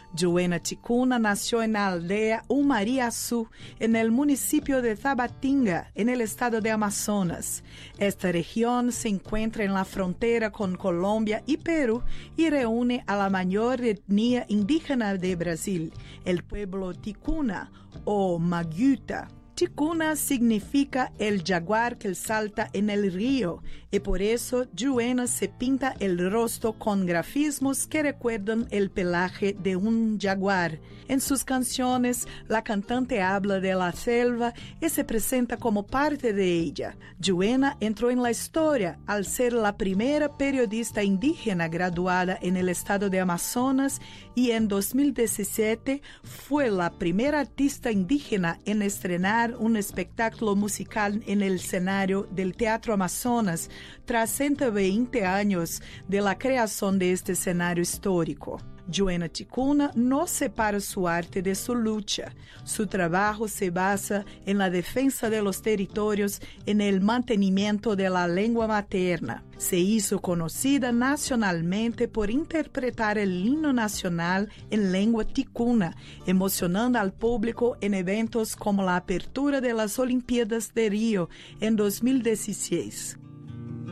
Joana Ticuna nació en la aldea Umariaçu, en el municipio de Tabatinga, en el estado de Amazonas. Esta región se encuentra en la frontera con Colombia y Perú y reúne a la mayor etnia indígena de Brasil, el pueblo Ticuna o Maguta. Ticuna significa el jaguar que salta en el río y por eso Joana se pinta el rostro con grafismos que recuerdan el pelaje de un jaguar. En sus canciones, la cantante habla de la selva y se presenta como parte de ella. Joana entró en la historia al ser la primera periodista indígena graduada en el estado de Amazonas y en 2017 fue la primera artista indígena en estrenar un espectáculo musical en el escenario del Teatro Amazonas tras 120 años de la creación de este escenario histórico. Joana Ticuna no separa su arte de su lucha. Su trabajo se basa en la defensa de los territorios, en el mantenimiento de la lengua materna. Se hizo conocida nacionalmente por interpretar el himno nacional en lengua ticuna, emocionando al público en eventos como la apertura de las Olimpíadas de Río en 2016.